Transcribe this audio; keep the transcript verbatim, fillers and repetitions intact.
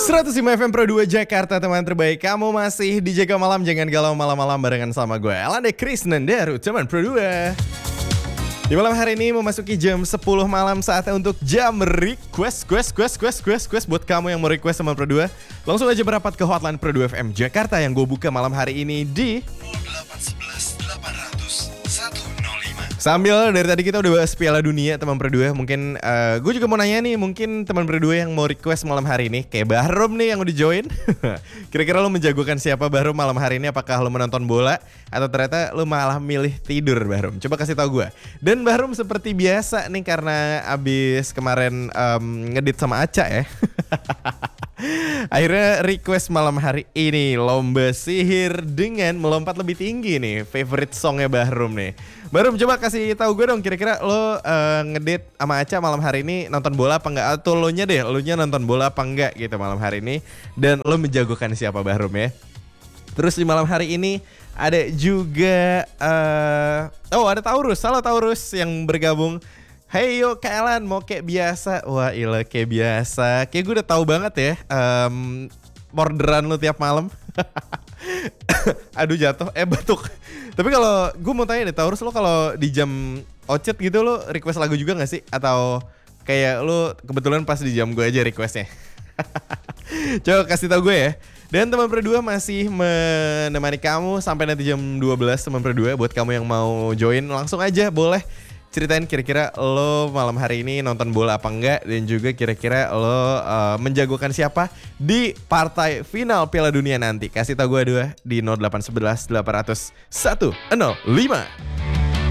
seratus lima F M Pro dua Jakarta, teman terbaik. Kamu masih di Jaga Malam, jangan galau malam-malam barengan sama gue Elande Krisnandaru, teman Pro dua. Di malam hari ini memasuki jam sepuluh malam, saatnya untuk jam request, quest, quest, quest, quest, quest buat kamu yang mau request sama Pro dua. Langsung aja berapat ke hotline Pro dua F M Jakarta yang gue buka malam hari ini di nol delapan satu satu delapan nol nol satu nol lima. Sambil dari tadi kita udah bahas Piala Dunia, teman Pro dua. Mungkin uh, gue juga mau nanya nih, mungkin teman Pro dua yang mau request malam hari ini, kayak Bahrom nih yang udah join. Kira-kira lo menjagokan siapa Bahrom malam hari ini? Apakah lo menonton bola atau ternyata lo malah milih tidur, Bahrom? Coba kasih tahu gue. Dan Bahrom seperti biasa nih, karena abis kemarin um, ngedit sama Aca ya. Akhirnya request malam hari ini lomba sihir dengan melompat lebih tinggi nih. Favorite songnya Bahrom nih. Bahrom, coba kasih tahu gue dong, kira-kira lo uh, ngedate sama Aca malam hari ini nonton bola apa enggak? Atau lo nya deh, lo nya nonton bola apa enggak gitu malam hari ini. Dan lo menjagokan siapa, Bahrom ya? Terus di malam hari ini ada juga uh, oh ada Taurus. Halo Taurus yang bergabung. Hey yo Kak Elan, mau kayak biasa. Wah ilah, kayak biasa. Kayak gue udah tahu banget ya um, orderan lu tiap malam. Aduh jatuh, eh batuk. Tapi kalau gue mau tanya deh Taurus, lo kalau di jam ocet gitu lo request lagu juga gak sih? Atau kayak lo kebetulan pas di jam gue aja requestnya? Coba kasih tahu gue ya. Dan teman Pro dua masih menemani kamu sampai nanti jam dua belas, teman Pro dua. Buat kamu yang mau join langsung aja boleh ceritain kira-kira lo malam hari ini nonton bola apa enggak, dan juga kira-kira lo uh, menjagokan siapa di partai final Piala Dunia nanti. Kasih tau gue dua di nol delapan satu satu delapan nol satu nol lima.